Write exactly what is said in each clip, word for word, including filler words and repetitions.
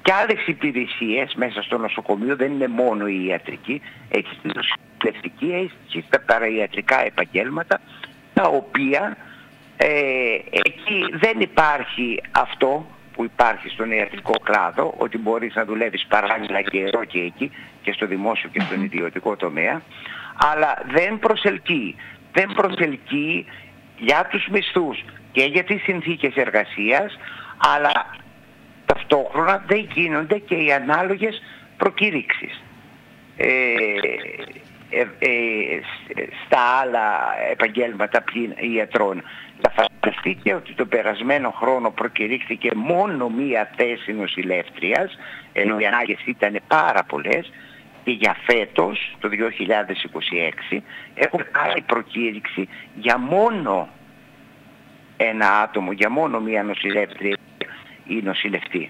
και άλλες υπηρεσίες μέσα στο νοσοκομείο, δεν είναι μόνο η ιατρική, έχει τη νοσηλευτική, έχει τα παραϊατρικά επαγγέλματα, τα οποία ε, εκεί δεν υπάρχει αυτό που υπάρχει στον ιατρικό κλάδο, ότι μπορείς να δουλεύεις παράλληλα και εδώ και εκεί, και στο δημόσιο και στον ιδιωτικό τομέα, αλλά δεν προσελκύει. Δεν προσελκύει για τους μισθούς και για τις συνθήκες εργασίας, αλλά ταυτόχρονα δεν γίνονται και οι ανάλογες προκήρυξεις. Ε, ε, ε, στα άλλα επαγγέλματα ιατρών. Θα φανταστείτε ότι τον περασμένο χρόνο προκηρύχθηκε μόνο μία θέση νοσηλεύτριας, ενώ οι ανάγκες ήταν πάρα πολλές, και για φέτος, το δύο χιλιάδες είκοσι έξι, έχω κάνει προκήρυξη για μόνο ένα άτομο, για μόνο μία νοσηλεύτρια ή νοσηλευτή.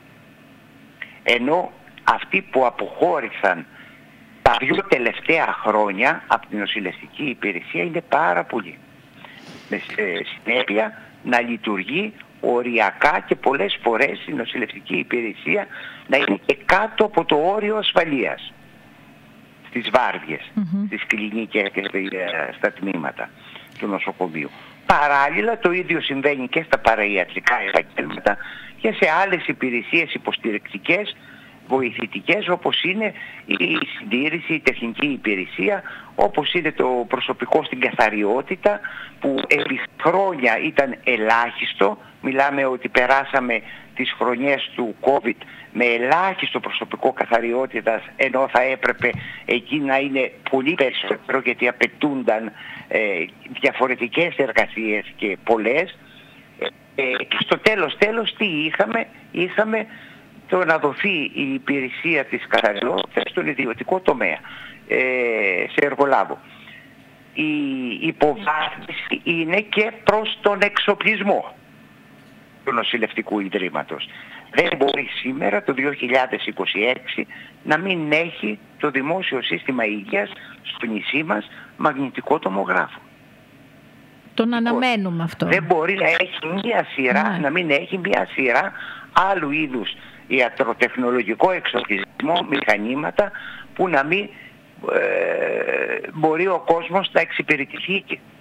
Ενώ αυτοί που αποχώρησαν τα δύο τελευταία χρόνια από την νοσηλευτική υπηρεσία είναι πάρα πολλοί. Με συνέπεια να λειτουργεί οριακά και πολλές φορές η νοσηλευτική υπηρεσία να είναι και κάτω από το όριο ασφαλείας στις βάρδιες, mm-hmm. στις κλινικές και στα τμήματα του νοσοκομείου. Παράλληλα το ίδιο συμβαίνει και στα παραϊατρικά επαγγέλματα και σε άλλες υπηρεσίες υποστηρικτικές, βοηθητικές, όπως είναι η συντήρηση, η τεχνική υπηρεσία, όπως είναι το προσωπικό στην καθαριότητα, που επί χρόνια ήταν ελάχιστο. Μιλάμε ότι περάσαμε τις χρονιές του COVID με ελάχιστο προσωπικό καθαριότητας, ενώ θα έπρεπε εκεί να είναι πολύ περισσότερο, γιατί απαιτούνταν ε, διαφορετικές εργασίες και πολλές. Ε, και στο τέλος τέλος τι είχαμε? Είχαμε το να δοθεί η υπηρεσία της καθαριότητας στον ιδιωτικό τομέα, ε, σε εργολάβο. Η υποβάθμιση είναι και προς τον εξοπλισμό του νοσηλευτικού ιδρύματος. Δεν μπορεί σήμερα το δύο χιλιάδες είκοσι έξι να μην έχει το δημόσιο σύστημα υγείας στο νησί μας μαγνητικό τομογράφο. Τον αναμένουμε αυτό. Δεν μπορεί να έχει μία σειρά, ναι. να μην έχει μία σειρά άλλου είδους ιατροτεχνολογικό εξοπλισμό, μηχανήματα που να μην ε, μπορεί ο κόσμος να εξυπηρετηθεί.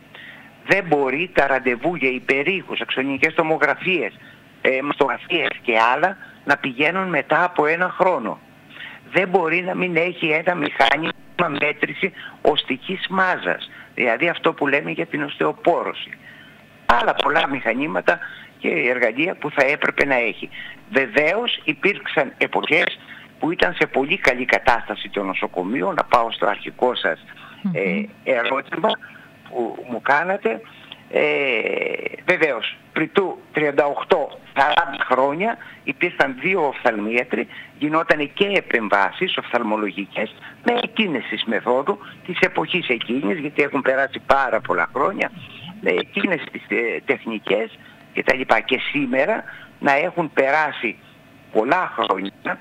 Δεν μπορεί τα ραντεβού για υπερήχους, αξονικές τομογραφίες, ε, μαστογραφίες και άλλα να πηγαίνουν μετά από ένα χρόνο. Δεν μπορεί να μην έχει ένα μηχάνημα μέτρηση οστικής μάζας, δηλαδή αυτό που λέμε για την οστεοπόρωση. Άλλα πολλά μηχανήματα και εργαλεία που θα έπρεπε να έχει. Βεβαίως υπήρξαν εποχές που ήταν σε πολύ καλή κατάσταση το νοσοκομείο. Να πάω στο αρχικό σας ε, ερώτημα που μου κάνατε. Ε, βεβαίως, πριν του τριάντα οκτώ σαράντα χρόνια υπήρχαν δύο οφθαλμίατροι, γινόταν και επεμβάσεις οφθαλμολογικές με εκείνες τις μεθόδου της εποχής εκείνης, γιατί έχουν περάσει πάρα πολλά χρόνια, με εκείνες τις ε, τεχνικές και τα λοιπά. Και σήμερα να έχουν περάσει πολλά χρόνια,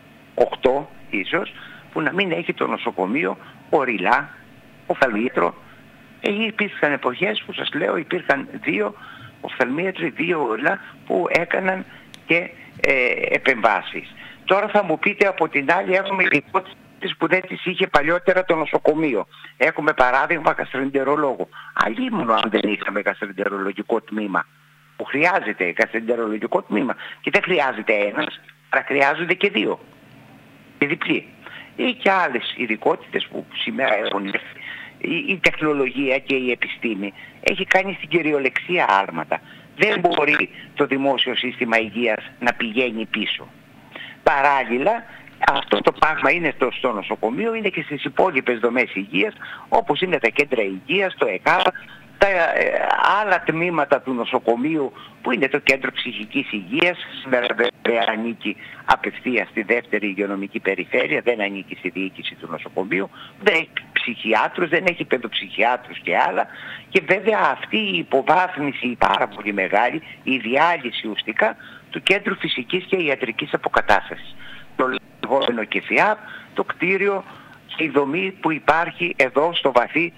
οκτώ ίσως, που να μην έχει το νοσοκομείο οριλά, οφθαλμίατρο. Ε, υπήρχαν εποχές που σας λέω υπήρχαν δύο οφθαλμίατροι, δύο οριλά που έκαναν και ε, επεμβάσεις. Τώρα θα μου πείτε από την άλλη έχουμε υπόθεση που δεν τις είχε παλιότερα το νοσοκομείο. Έχουμε παράδειγμα γαστρεντερολόγο. Αλλήμωνο αν δεν είχαμε γαστρεντερολογικό τμήμα, που χρειάζεται γαστρεντερολογικό τμήμα, και δεν χρειάζεται ένας, αλλά χρειάζονται και δύο και διπλή. Ή και άλλες ειδικότητες που σήμερα έχουν έρθει. Η, η τεχνολογία και η επιστήμη έχει κάνει στην κυριολεξία άλματα. Δεν μπορεί το δημόσιο σύστημα υγείας να πηγαίνει πίσω. Παράλληλα, αυτό το πράγμα είναι στο, στο νοσοκομείο, είναι και στις υπόλοιπες δομές υγείας, όπως είναι τα κέντρα υγείας, το ΕΚΑΒ, τα ε, άλλα τμήματα του νοσοκομείου που είναι το κέντρο ψυχικής υγείας. Σήμερα βέβαια ανήκει απευθείας στη δεύτερη υγειονομική περιφέρεια, δεν ανήκει στη διοίκηση του νοσοκομείου, δεν έχει ψυχιάτρους, δεν έχει παιδοψυχιάτρους και άλλα. Και βέβαια αυτή η υποβάθμιση η πάρα πολύ μεγάλη, η διάλυση ουσιαστικά του κέντρου φυσικής και ιατρικής αποκατάστασης. Το λεγόμενο ΚΕΦΙΑΠ, το κτίριο και η δομή που υπάρχει εδώ στο βαθύ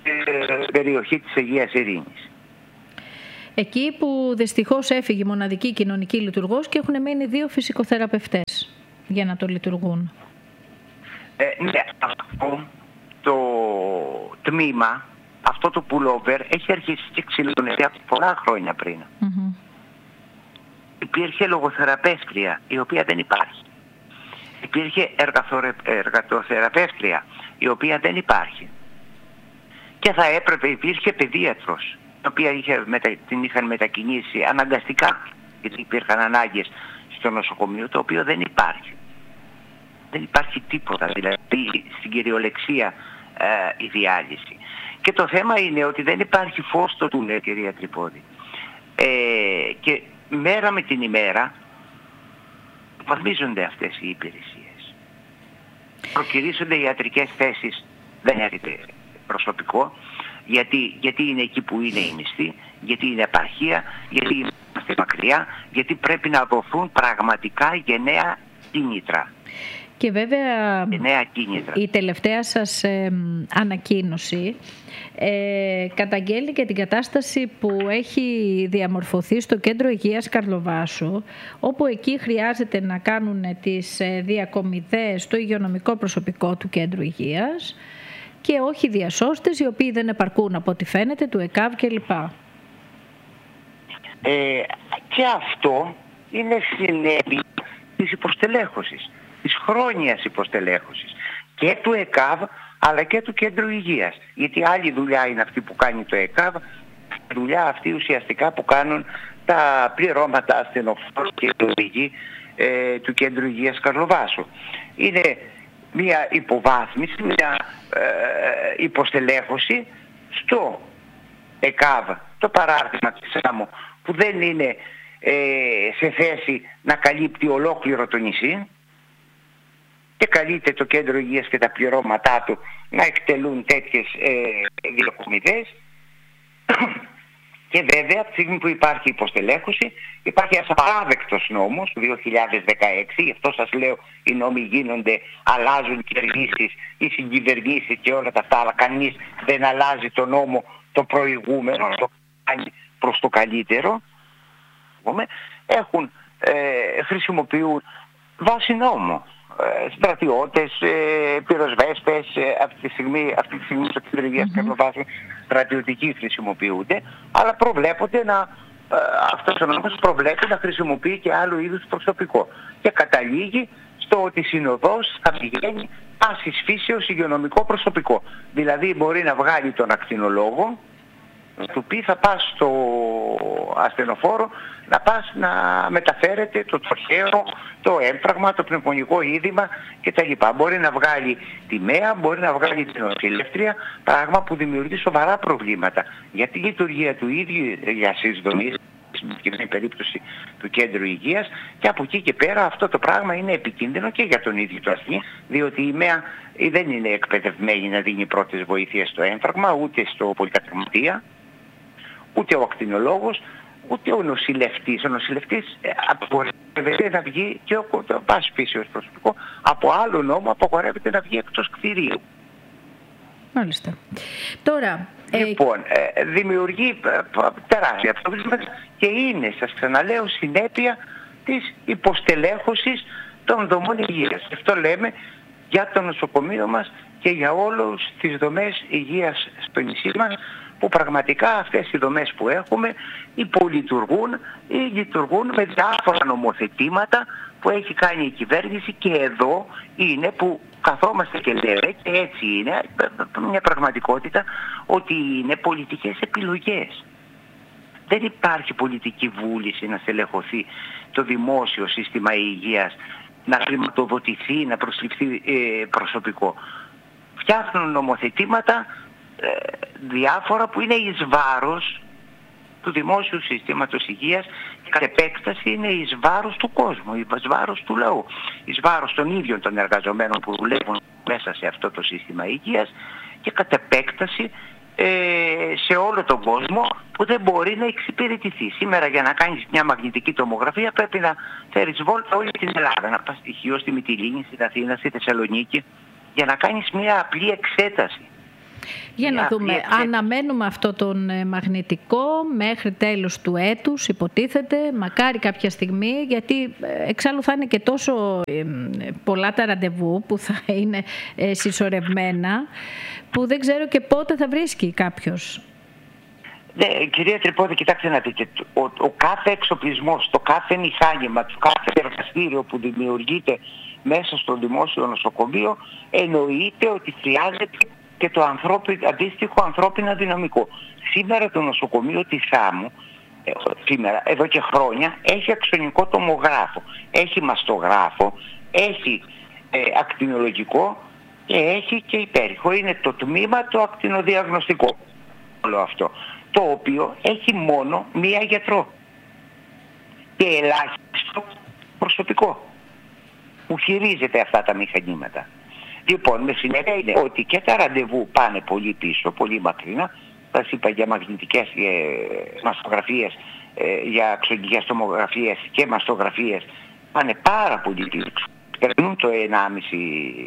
περιοχή της Αγίας Ειρήνης. Εκεί που δυστυχώς έφυγε η μοναδική κοινωνική λειτουργός και έχουν μείνει δύο φυσικοθεραπευτές. για να το λειτουργούν. Ε, ναι, αυτό το τμήμα, αυτό το pullover έχει αρχίσει και ξυλώνεται από πολλά χρόνια πριν. Mm-hmm. Υπήρχε λογοθεραπεύτρια, η οποία δεν υπάρχει. Υπήρχε εργατοθεραπεύτρια, η οποία δεν υπάρχει. Και θα έπρεπε, υπήρχε παιδίατρος, η οποία είχε, την είχαν μετακινήσει αναγκαστικά, γιατί υπήρχαν ανάγκες στο νοσοκομείο, το οποίο δεν υπάρχει. Δεν υπάρχει τίποτα, δηλαδή στην κυριολεξία ε, η διάλυση. Και το θέμα είναι ότι δεν υπάρχει φως στο τούνελ, κυρία Τρυπόδη. Ε, και μέρα με την ημέρα βαθμίζονται αυτές οι υπηρεσίες. Προκυρήσονται οι ιατρικές θέσεις, δεν έρχεται προσωπικό, γιατί, γιατί είναι εκεί που είναι η μισθή, γιατί είναι επαρχία, γιατί είμαστε μακριά, γιατί πρέπει να δοθούν πραγματικά γενναία κίνητρα. Και βέβαια γενναία κίνητρα. Η τελευταία σας ε, ανακοίνωση ε, καταγγέλει και την κατάσταση που έχει διαμορφωθεί στο Κέντρο Υγείας Καρλοβάσου, όπου εκεί χρειάζεται να κάνουν τις διακομιδές στο υγειονομικό προσωπικό του Κέντρου Υγείας και όχι διασώστες, οι οποίοι δεν επαρκούν από ό,τι φαίνεται, του ΕΚΑΒ κλπ. Ε, και αυτό είναι συνέπεια της υποστελέχωσης, της χρόνιας υποστελέχωσης και του ΕΚΑΒ αλλά και του Κέντρου Υγείας. Γιατί άλλη δουλειά είναι αυτή που κάνει το ΕΚΑΒ, δουλειά αυτή ουσιαστικά που κάνουν τα πληρώματα ασθενοφόρων και οδηγοί ε, του Κέντρου Υγείας Καρλοβάσου. Είναι μια υποβάθμιση, μια ε, υποστελέχωση στο ΕΚΑΒ, το παράρτημα της ΣΑΜΟ, που δεν είναι ε, σε θέση να καλύπτει ολόκληρο το νησί και καλείται το Κέντρο Υγείας και τα πληρώματά του να εκτελούν τέτοιες ε, διακομιδές. Και βέβαια, από τη στιγμή που υπάρχει υποστελέχωση, υπάρχει ένας απαράδεκτος νόμος του δύο χιλιάδες δεκαέξι, γι' αυτό σας λέω οι νόμοι γίνονται, αλλάζουν κυβερνήσεις ή συγκυβερνήσεις και όλα τα αυτά, αλλά κανείς δεν αλλάζει το νόμο το προηγούμενο, το κάνει προς το καλύτερο. Έχουν, ε, χρησιμοποιούν βάση νόμου ε, στρατιώτες, ε, πυροσβέστες, ε, αυτή τη στιγμή, αυτή τη στιγμή στο Κέντρο Υγείας Καρλοβάσου στρατιωτικοί χρησιμοποιούνται, αλλά προβλέπονται να, ε, αυτός ο νόμος προβλέπει να χρησιμοποιεί και άλλου είδους προσωπικό. Και καταλήγει στο ότι συνοδός θα πηγαίνει πάσης φύσεως υγειονομικό προσωπικό. Δηλαδή μπορεί να βγάλει τον ακτινολόγο, να του πει θα πας στο ασθενοφόρο να πας να μεταφέρετε το τροχαίο, το έμφραγμα, το πνευμονικό είδημα κτλ. Μπορεί να βγάλει τη ΜΕΑ, μπορεί να βγάλει την νοσηλεύτρια, πράγμα που δημιουργεί σοβαρά προβλήματα για τη λειτουργία του ίδιου για δομής, στην συγκεκριμένη περίπτωση του Κέντρου Υγείας, και από εκεί και πέρα αυτό το πράγμα είναι επικίνδυνο και για τον ίδιο το ασθενή, διότι η ΜΕΑ δεν είναι εκπαιδευμένη να δίνει πρώτες βοήθειες στο έμφραγμα, ούτε στο πολυκατοικία, ούτε ο ακτινολόγος, ούτε ο νοσηλευτής. Ο νοσηλευτής απαγορεύεται να βγει, και ο πάση φύσεως προσωπικό από άλλο νόμο απαγορεύεται να βγει εκτός κτηρίου. Μάλιστα. Τώρα, λοιπόν, ε, δημιουργεί τεράστια προβλήματα και είναι, σας ξαναλέω, συνέπεια της υποστελέχωσης των δομών υγείας. Αυτό λέμε για το νοσοκομείο μας και για όλες τις δομές υγείας στο νησί μας, που πραγματικά αυτές οι δομές που έχουμε υπολειτουργούν ή λειτουργούν με διάφορα νομοθετήματα που έχει κάνει η κυβέρνηση, και εδώ είναι που καθόμαστε και λέμε, και έτσι είναι μια πραγματικότητα, ότι είναι πολιτικές επιλογές. Δεν υπάρχει πολιτική βούληση να στελεχωθεί το δημόσιο σύστημα υγείας, να χρηματοδοτηθεί, να προσληφθεί ε, προσωπικό. Φτιάχνουν νομοθετήματα ε, διάφορα που είναι εις βάρος του δημόσιου συστήματος υγείας και κατ' επέκταση είναι εις βάρος του κόσμου, εις βάρος του λαού, εις βάρος των ίδιων των εργαζομένων που δουλεύουν μέσα σε αυτό το σύστημα υγείας και κατ' επέκταση ε, σε όλο τον κόσμο που δεν μπορεί να εξυπηρετηθεί. Σήμερα για να κάνεις μια μαγνητική τομογραφία πρέπει να φέρεις βόλτα όλη την Ελλάδα, να πας στοιχείο στη Μυτιλήνη, στην Αθήνα, στη Θεσσαλονίκη, για να κάνεις μια απλή εξέταση. Για να δούμε, εξέταση. Αναμένουμε αυτό τον μαγνητικό μέχρι τέλος του έτους, υποτίθεται, μακάρι κάποια στιγμή, γιατί εξάλλου θα είναι και τόσο πολλά τα ραντεβού που θα είναι συσσωρευμένα, που δεν ξέρω και πότε θα βρίσκει κάποιος. Ναι, κυρία Τρυπόδη, κοιτάξτε να δείτε, ο, ο κάθε εξοπλισμός, το κάθε μηχάνημα, το κάθε εργαστήριο που δημιουργείται μέσα στο δημόσιο νοσοκομείο, εννοείται ότι χρειάζεται και το ανθρώπι, αντίστοιχο ανθρώπινο δυναμικό. Σήμερα το νοσοκομείο της Σάμου, ε, σήμερα, εδώ και χρόνια, έχει αξονικό τομογράφο, έχει μαστογράφο, έχει ε, ακτινολογικό και έχει και υπέρηχο. Είναι το τμήμα το ακτινοδιαγνωστικό. Όλο αυτό. Το οποίο έχει μόνο μία γιατρό και ελάχιστο προσωπικό που χειρίζεται αυτά τα μηχανήματα. Λοιπόν, με συνέπεια είναι ότι και τα ραντεβού πάνε πολύ πίσω, πολύ μακρινά. Θα σας είπα για μαγνητικές ε, μαστογραφίες, ε, για αξονικές τομογραφίες και μαστογραφίες πάνε πάρα πολύ πίσω. Περνούν το ενάμιση,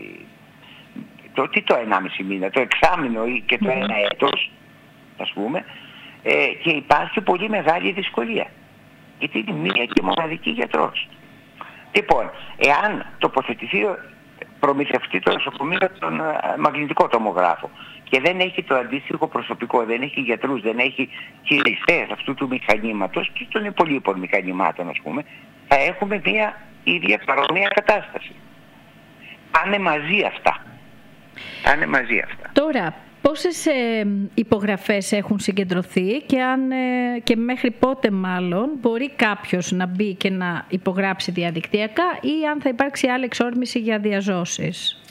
το, τι το ενάμιση μήνα, το εξάμηνο ή και το ένα έτος, ας πούμε, ε, και υπάρχει πολύ μεγάλη δυσκολία. Γιατί είναι μία και μοναδική γιατρός. Λοιπόν, εάν τοποθετηθεί, προμηθευτεί το νοσοκομείο τον μαγνητικό τομογράφο και δεν έχει το αντίστοιχο προσωπικό, δεν έχει γιατρούς, δεν έχει χειριστές αυτού του μηχανήματος και των υπολείπων μηχανημάτων, ας πούμε, θα έχουμε μία ίδια παρόμοια κατάσταση. Πάνε μαζί αυτά. Πάνε μαζί αυτά. Τώρα, πόσες ε, υπογραφές έχουν συγκεντρωθεί και, αν, ε, και μέχρι πότε μάλλον μπορεί κάποιος να μπει και να υπογράψει διαδικτυακά ή αν θα υπάρξει άλλη εξόρμηση για διαζώσεις?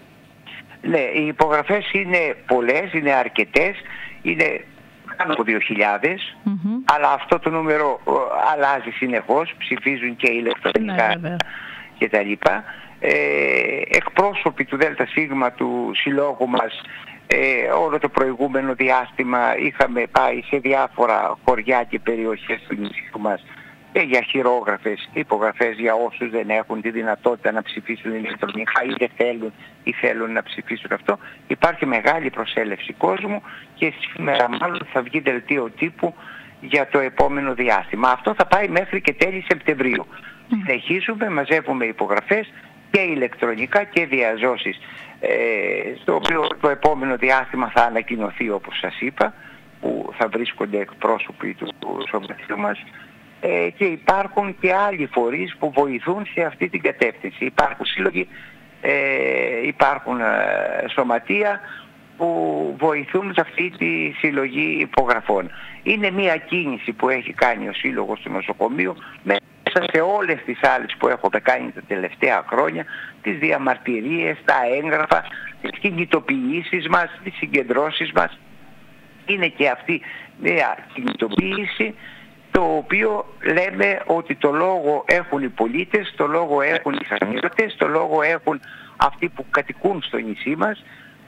Ναι, οι υπογραφές είναι πολλές, είναι αρκετές, είναι πάνω από δύο χιλιάδες, mm-hmm. αλλά αυτό το νούμερο ε, αλλάζει συνεχώς, ψηφίζουν και ηλεκτρονικά ναι, και τα λοιπά. Ε, εκπρόσωποι του ΔΣ του συλλόγου μας Ε, όλο το προηγούμενο διάστημα είχαμε πάει σε διάφορα χωριά και περιοχές του νησιού μας και για χειρόγραφες υπογραφές για όσους δεν έχουν τη δυνατότητα να ψηφίσουν ηλεκτρονικά ή δεν θέλουν ή θέλουν να ψηφίσουν αυτό. Υπάρχει μεγάλη προσέλευση κόσμου και σήμερα μάλλον θα βγει δελτίο τύπου για το επόμενο διάστημα. Αυτό θα πάει μέχρι και τέλη Σεπτεμβρίου. Mm. Συνεχίζουμε, μαζεύουμε υπογραφές και ηλεκτρονικά και διαζώσεις, ε, στο οποίο το επόμενο διάστημα θα ανακοινωθεί, όπως σας είπα, που θα βρίσκονται εκπρόσωποι του σωματείου μας, ε, και υπάρχουν και άλλοι φορείς που βοηθούν σε αυτή την κατεύθυνση. Υπάρχουν σύλλογοι, ε, υπάρχουν ε, σωματεία που βοηθούν σε αυτή τη συλλογή υπογραφών. Είναι μια κίνηση που έχει κάνει ο Σύλλογος του Νοσοκομείου μέσα σε όλες τις άλλες που έχουμε κάνει τα τελευταία χρόνια, τις διαμαρτυρίες, τα έγγραφα, τις κινητοποιήσεις μας, τις συγκεντρώσεις μας. Είναι και αυτή μια κινητοποίηση, το οποίο λέμε ότι το λόγο έχουν οι πολίτες, το λόγο έχουν οι χαμηλωτές, το λόγο έχουν αυτοί που κατοικούν στο νησί μας,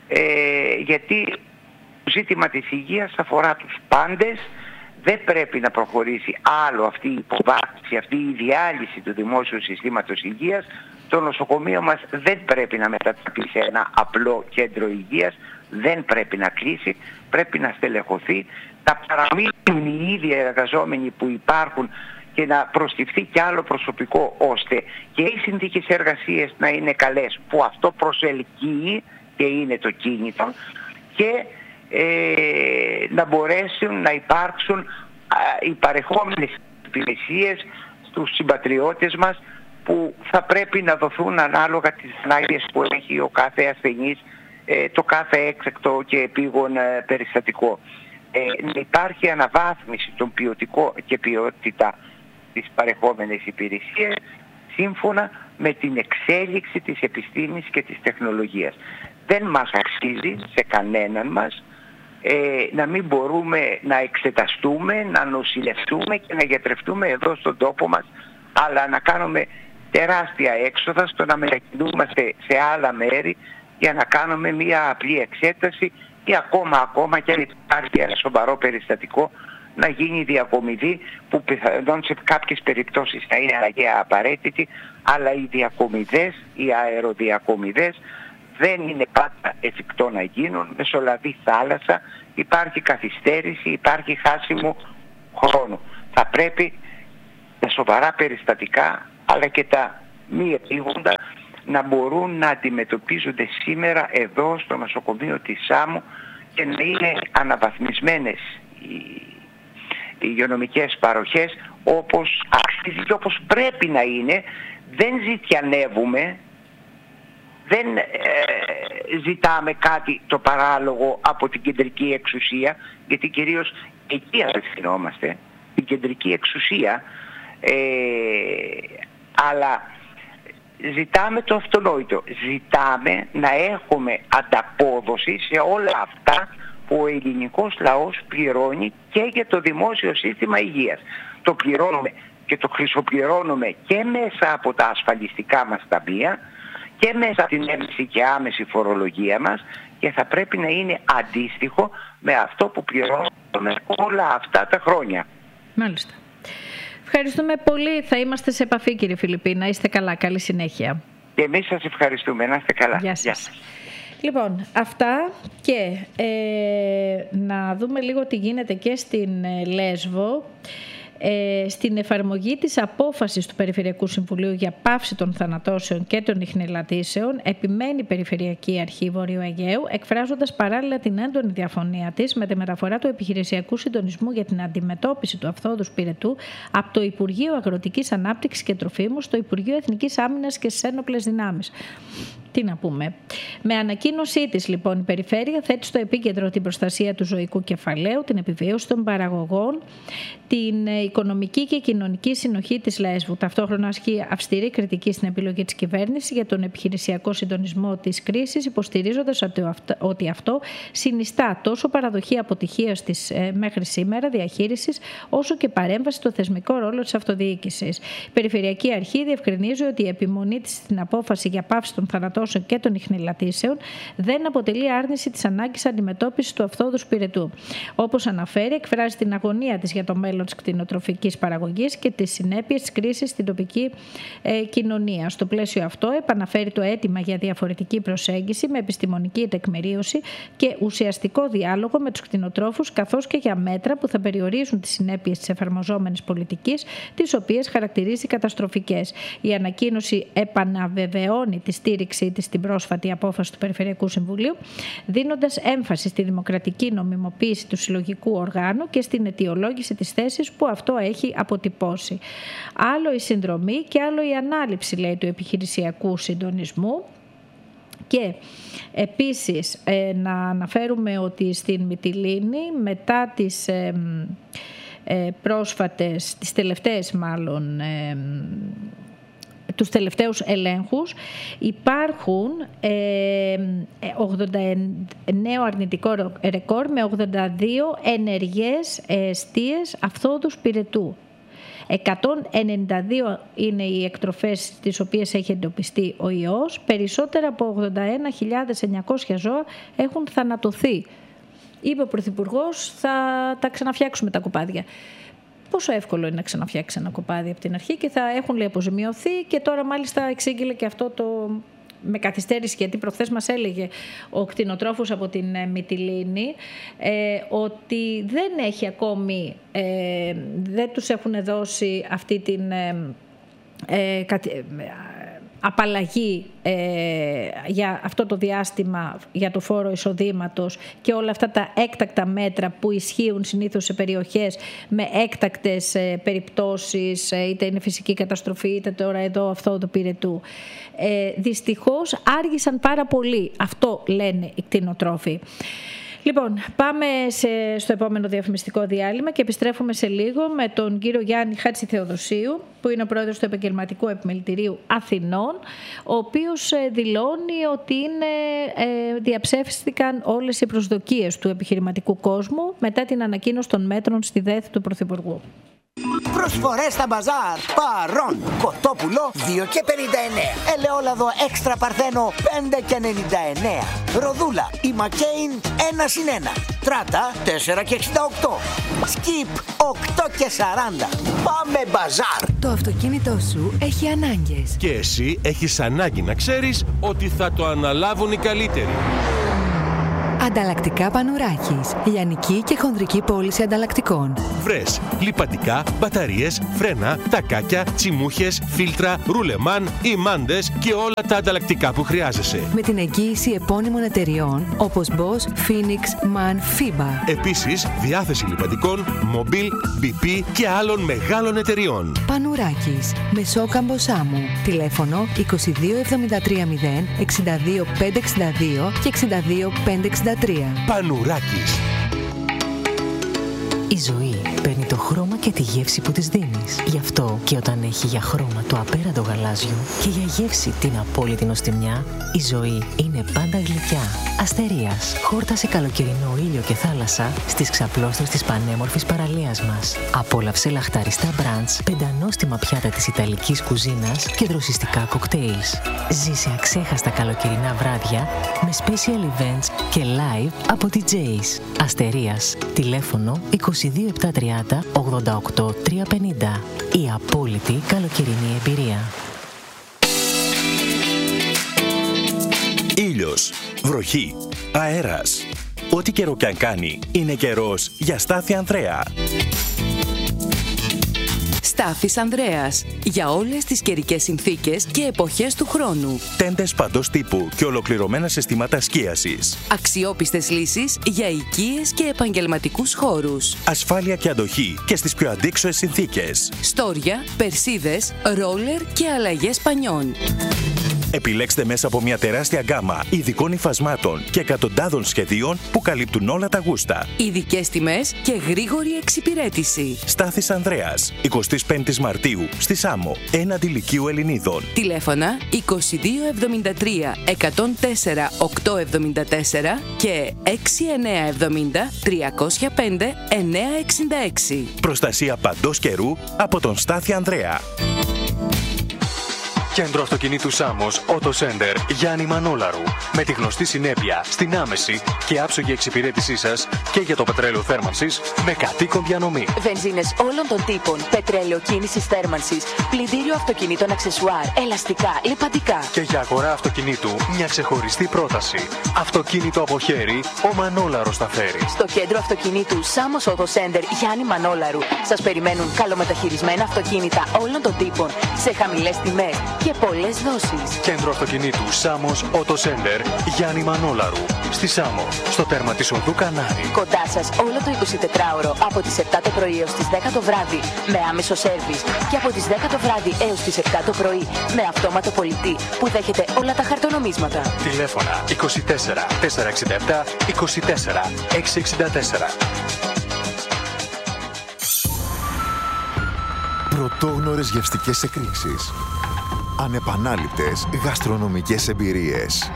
ε, γιατί το ζήτημα της υγείας αφορά τους πάντες. Δεν πρέπει να προχωρήσει άλλο αυτή η υποβάθμιση, αυτή η διάλυση του δημόσιου συστήματος υγείας. Το νοσοκομείο μας δεν πρέπει να μετατραπεί σε ένα απλό κέντρο υγείας, δεν πρέπει να κλείσει, πρέπει να στελεχωθεί, να παραμείνουν οι ίδιοι εργαζόμενοι που υπάρχουν και να προστιφθεί κι άλλο προσωπικό, ώστε και οι συνθήκες εργασίας να είναι καλές, που αυτό προσελκύει και είναι το κίνητο, και Ε, να μπορέσουν να υπάρξουν α, οι παρεχόμενες υπηρεσίες στους συμπατριώτες μας, που θα πρέπει να δοθούν ανάλογα τις ανάγκες που έχει ο κάθε ασθενής, ε, το κάθε έκτακτο και επίγον ε, περιστατικό. Ε, να υπάρχει αναβάθμιση των ποιοτικών και ποιότητα της παρεχόμενης υπηρεσίας σύμφωνα με την εξέλιξη της επιστήμης και της τεχνολογίας. Δεν μας αξίζει σε κανέναν μας Ε, να μην μπορούμε να εξεταστούμε, να νοσηλευτούμε και να γιατρευτούμε εδώ στον τόπο μας, αλλά να κάνουμε τεράστια έξοδα στο να μετακινούμαστε σε άλλα μέρη για να κάνουμε μια απλή εξέταση, ή ακόμα ακόμα και αν υπάρχει ένα σοβαρό περιστατικό να γίνει διακομιδή, που πιθανόν σε κάποιες περιπτώσεις θα είναι αναγκαία απαραίτητη, αλλά οι διακομιδές, οι αεροδιακομιδές δεν είναι πάντα εφικτό να γίνουν. Μεσολαβεί θάλασσα, υπάρχει καθυστέρηση, υπάρχει χάσιμο χρόνου. Θα πρέπει τα σοβαρά περιστατικά αλλά και τα μη επίγοντα να μπορούν να αντιμετωπίζονται σήμερα εδώ στο νοσοκομείο της Σάμου και να είναι αναβαθμισμένες οι, οι υγειονομικές παροχές όπως αξίζει και όπως πρέπει να είναι. Δεν ζητιανεύουμε, δεν ε, ζητάμε κάτι το παράλογο από την κεντρική εξουσία, γιατί κυρίως εκεί απευθυνόμαστε, την κεντρική εξουσία, ε, αλλά ζητάμε το αυτονόητο. Ζητάμε να έχουμε ανταπόδοση σε όλα αυτά που ο ελληνικός λαός πληρώνει και για το δημόσιο σύστημα υγείας. Το πληρώνουμε και το χρυσοπληρώνουμε και μέσα από τα ασφαλιστικά μας ταμεία και μέσα από την έμεση και άμεση φορολογία μας, και θα πρέπει να είναι αντίστοιχο με αυτό που πληρώνουμε όλα αυτά τα χρόνια. Μάλιστα. Ευχαριστούμε πολύ. Θα είμαστε σε επαφή, κύριε Φιλιππή. Να είστε καλά. Καλή συνέχεια. Και εμείς σας ευχαριστούμε. Να είστε καλά. Γεια σας. Γεια σας. Λοιπόν, αυτά, και ε, να δούμε λίγο τι γίνεται και στην ε, Λέσβο. Ε, στην εφαρμογή της απόφασης του Περιφερειακού Συμβουλίου για πάυση των θανατώσεων και των ιχνηλατήσεων, επιμένει η Περιφερειακή Αρχή Βορείου Αιγαίου, εκφράζοντας παράλληλα την έντονη διαφωνία της με τη μεταφορά του επιχειρησιακού συντονισμού για την αντιμετώπιση του αφθόδους πυρετού από το Υπουργείο Αγροτικής Ανάπτυξης και Τροφίμου στο Υπουργείο Εθνικής Άμυνας και στις Ένοπλες Δυνάμεις. Τι να πούμε. Με ανακοίνωσή της, λοιπόν, η Περιφέρεια θέτει στο επίκεντρο την προστασία του ζωικού κεφαλαίου, την επιβίωση των παραγωγών, την οικονομική και κοινωνική συνοχή της Λέσβου. Ταυτόχρονα ασκεί αυστηρή κριτική στην επιλογή της κυβέρνησης για τον επιχειρησιακό συντονισμό της κρίσης, υποστηρίζοντας ότι αυτό συνιστά τόσο παραδοχή αποτυχίας της μέχρι σήμερα διαχείρισης, όσο και παρέμβαση στο θεσμικό ρόλο της αυτοδιοίκησης. Η Περιφερειακή Αρχή διευκρινίζει ότι η επιμονή της στην απόφαση για πάυση των θανατώσεων και των ιχνηλατήσεων δεν αποτελεί άρνηση της ανάγκης αντιμετώπισης του αφθόδους πυρετού. Όπως αναφέρει, εκφράζει την αγωνία της για το μέλλον της κτηνοτροφικής παραγωγής και τις συνέπειες της κρίσης στην τοπική ε, κοινωνία. Στο πλαίσιο αυτό, επαναφέρει το αίτημα για διαφορετική προσέγγιση με επιστημονική τεκμηρίωση και ουσιαστικό διάλογο με τους κτηνοτρόφους, καθώς και για μέτρα που θα περιορίζουν τις συνέπειες της εφαρμοζόμενης πολιτικής, τις οποίες χαρακτηρίζει καταστροφικές. Η ανακοίνωση επαναβεβαιώνει τη στήριξή της στην πρόσφατη απόφαση του Περιφερειακού Συμβουλίου, δίνοντας έμφαση στη δημοκρατική νομιμοποίηση του συλλογικού οργάνου και στην αιτιολόγηση της θέσης που αυτό έχει αποτυπώσει. Άλλο η συνδρομή και άλλο η ανάληψη, λέει, του επιχειρησιακού συντονισμού. Και επίσης ε, να αναφέρουμε ότι στην Μυτιλήνη, μετά τις ε, ε, πρόσφατες, τις τελευταίες μάλλον ε, τους τελευταίους ελέγχους, υπάρχουν ε, ογδόντα νέο αρνητικό ρεκόρ με ογδόντα δύο ενεργές εστίες αφθόδους πυρετού. εκατόν ενενήντα δύο είναι οι εκτροφές στις οποίες έχει εντοπιστεί ο ιός. Περισσότερα από ογδόντα ένα χιλιάδες εννιακόσια ζώα έχουν θανατωθεί. Είπε ο Πρωθυπουργός, θα τα ξαναφτιάξουμε τα κοπάδια. Πόσο εύκολο είναι να ξαναφτιάξει ένα κοπάδι από την αρχή, και θα έχουν, λέει, αποζημιωθεί, και τώρα μάλιστα εξήγηλε και αυτό το με καθυστέρηση, γιατί προχθές μας έλεγε ο κτηνοτρόφος από την Μυτιλήνη ε, ότι δεν έχει ακόμη, ε, δεν τους έχουν δώσει αυτή την ε, ε, απαλλαγή ε, για αυτό το διάστημα για το φόρο εισοδήματος και όλα αυτά τα έκτακτα μέτρα που ισχύουν συνήθως σε περιοχές με έκτακτες ε, περιπτώσεις, ε, είτε είναι φυσική καταστροφή είτε τώρα εδώ αυτό το πυρετού. Ε, δυστυχώς άργησαν πάρα πολύ, αυτό λένε οι κτηνοτρόφοι. Λοιπόν, πάμε σε, στο επόμενο διαφημιστικό διάλειμμα και επιστρέφουμε σε λίγο με τον κύριο Γιάννη Χατζηθεοδοσίου, που είναι ο πρόεδρος του Επαγγελματικού Επιμελητηρίου Αθηνών, ο οποίος δηλώνει ότι είναι, ε, διαψεύστηκαν όλες οι προσδοκίες του επιχειρηματικού κόσμου μετά την ανακοίνωση των μέτρων στη ΔΕΘ του Πρωθυπουργού. Προσφορές στα μπαζάρ. Παρών. Κοτόπουλο δύο και πενήντα εννέα. Ελαιόλαδο έξτρα παρθένο πέντε και ενενήντα εννέα. Ροδούλα η Μακέιν ένα συν ένα. Τράτα τέσσερα και εξήντα οκτώ. Σκιπ οκτώ και σαράντα. Πάμε μπαζάρ. Το αυτοκίνητό σου έχει ανάγκες. Και εσύ έχεις ανάγκη να ξέρεις ότι θα το αναλάβουν οι καλύτεροι. Ανταλλακτικά Πανουράκης. Λιανική και χονδρική πώληση ανταλλακτικών. Βρες λιπαντικά, μπαταρίες, φρένα, τακάκια, τσιμούχες, φίλτρα, ρουλεμάν, ημάντες και όλα τα ανταλλακτικά που χρειάζεσαι. Με την εγγύηση επώνυμων εταιριών όπως Bosch, Phoenix, MAN, FIBA. Επίσης, διάθεση λιπαντικών, Mobil, μπι πι και άλλων μεγάλων εταιριών. Πανουράκης. Μεσόκαμπο Σάμου. Τηλέφωνο είκοσι δύο εβδομήντα τρία μηδέν εξήντα δύο πεντακόσια εξήντα δύο και εξήντα δύο πεντακόσια εξήντα τρία. Πανουράκης. Η ζωή παίρνει το χρώμα και τη γεύση που της δίνεις. Γι' αυτό και όταν έχει για χρώμα το απέραντο γαλάζιο και για γεύση την απόλυτη νοστιμιά, η ζωή είναι πάντα γλυκιά. Αστερίας. Χόρτασε καλοκαιρινό ήλιο και θάλασσα στις ξαπλώστρες της πανέμορφης παραλίας μας. Απόλαυσε λαχταριστά μπραντς, πεντανόστιμα πιάτα της ιταλικής κουζίνας και δροσιστικά κοκτέιλς. Ζήσε αξέχαστα καλοκαιρινά βράδια με special events και live από ντι τζέις. Αστερίας. Τηλέφωνο είκοσι δύο επτακόσια τριάντα ογδόντα οκτώ τριακόσια πενήντα. Η απόλυτη καλοκαιρινή εμπειρία. Ήλιος, βροχή, αέρας. Ό,τι καιρό κι αν κάνει, είναι καιρός για Στάθη Ανδρέα. Στάθης Ανδρέας. Για όλες τις καιρικές συνθήκες και εποχές του χρόνου. Τέντες παντός τύπου και ολοκληρωμένα συστήματα σκίασης. Αξιόπιστες λύσεις για οικίες και επαγγελματικούς χώρους. Ασφάλεια και αντοχή και στις πιο αντίξωες συνθήκες. Στόρια, περσίδες, ρόλερ και αλλαγές πανιών. Επιλέξτε μέσα από μια τεράστια γκάμα ειδικών υφασμάτων και εκατοντάδων σχεδίων που καλύπτουν όλα τα γούστα. Ειδικές τιμές και γρήγορη εξυπηρέτηση. Στάθης Ανδρέας, εικοστή πέμπτη Μαρτίου, στη Σάμο, έναντι Λυκείου Ελληνίδων. Τηλέφωνα είκοσι δύο εβδομήντα τρία εκατόν τέσσερα οκτακόσια εβδομήντα τέσσερα και έξι εννιά εβδομήντα τριακόσια πέντε εννιακόσια εξήντα έξι. Προστασία παντός καιρού από τον Στάθη Ανδρέα. Κέντρο Αυτοκινήτου Σάμος Auto Center Γιάννη Μανόλαρου. Με τη γνωστή συνέπεια στην άμεση και άψογη εξυπηρέτησή σας και για το πετρέλαιο θέρμανσης με κατοίκον διανομή. Βενζίνες όλων των τύπων, πετρέλαιο κίνησης θέρμανσης, πλυντήριο αυτοκινήτων αξεσουάρ, ελαστικά, λιπαντικά. Και για αγορά αυτοκινήτου μια ξεχωριστή πρόταση. Αυτοκίνητο από χέρι, ο Μανόλαρος θα φέρει. Στο Κέντρο Αυτοκινήτου Σάμος Auto Center Γιάννη Μανόλαρου σας περιμένουν καλομεταχειρισμένα αυτοκίνητα όλων των τύπων σε χαμηλές τιμές και πολλές δόσεις. Κέντρο Αυτοκινήτου Σάμος Auto Center Γιάννη Μανόλαρου. Στη Σάμο, στο τέρμα της οδού Κανάρη. Κοντά σας όλο το εικοσιτετράωρο από τις επτά το πρωί έως τις δέκα το βράδυ με άμεσο σέρβις και από τις δέκα το βράδυ έως τις επτά το πρωί με αυτόματο πολιτή που δέχεται όλα τα χαρτονομίσματα. Τηλέφωνα είκοσι τέσσερα τετρακόσια εξήντα επτά είκοσι τέσσερα εξακόσια εξήντα τέσσερα. Πρωτόγνωρες γευστικές εκρήξεις. Ανεπανάληπτες γαστρονομικές εμπειρίες.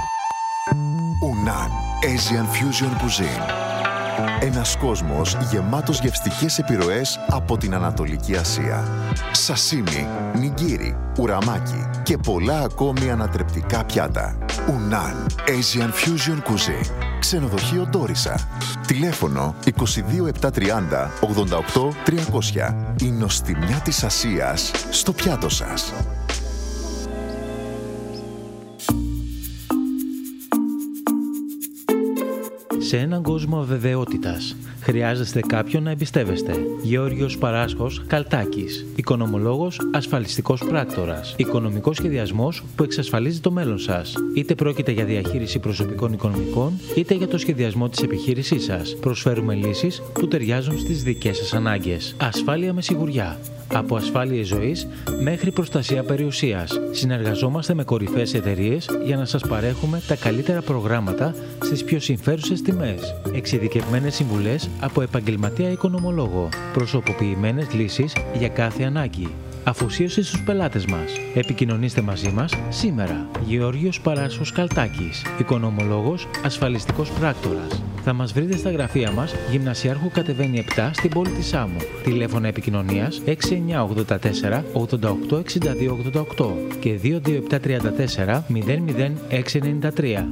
Unan Asian Fusion Cuisine. Ένας κόσμος γεμάτος γευστικές επιρροές από την Ανατολική Ασία. Σασίμι, νιγκίρι, ουραμάκι και πολλά ακόμη ανατρεπτικά πιάτα. Unan Asian Fusion Cuisine. Ξενοδοχείο Ντόρισα. Τηλέφωνο είκοσι δύο επτακόσια τριάντα ογδόντα οκτώ τριακόσια. Η νοστιμιά της Ασίας στο πιάτο σας. Σε έναν κόσμο αβεβαιότητας, χρειάζεστε κάποιον να εμπιστεύεστε. Γεώργιος Παράσχος Καλτάκης. Οικονομολόγος, ασφαλιστικός πράκτορας. Οικονομικός σχεδιασμός που εξασφαλίζει το μέλλον σας. Είτε πρόκειται για διαχείριση προσωπικών οικονομικών, είτε για το σχεδιασμό της επιχείρησής σας. Προσφέρουμε λύσεις που ταιριάζουν στις δικές σας ανάγκες. Ασφάλεια με σιγουριά. Από ασφάλειες ζωής μέχρι προστασία περιουσίας. Συνεργαζόμαστε με κορυφαίες εταιρείες για να σας παρέχουμε τα καλύτερα προγράμματα στις πιο συμφέρουσες τιμές. Εξειδικευμένες συμβουλές από επαγγελματία οικονομολόγο. Προσωποποιημένες λύσεις για κάθε ανάγκη. Αφοσίωση στους πελάτες μας. Επικοινωνήστε μαζί μας σήμερα. Γεώργιος Παράσχος Καλτάκης. Οικονομολόγος, ασφαλιστικός πράκτορας. Θα μας βρείτε στα γραφεία μας, Γυμνασιάρχου Κατεβαίνει επτά, στην πόλη της Σάμου. Τηλέφωνα επικοινωνίας έξι εννιά ογδόντα τέσσερα ογδόντα οκτώ εξήντα δύο ογδόντα οκτώ και δύο δύο επτά τριάντα τέσσερα μηδέν μηδέν έξι ενενήντα τρία.